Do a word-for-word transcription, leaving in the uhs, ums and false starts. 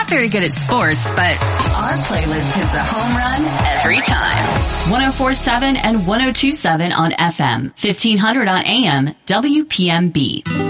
not very good at sports, but our playlist hits a home run every time. one oh four point seven and one oh two point seven on F M, fifteen hundred on A M, W P M B.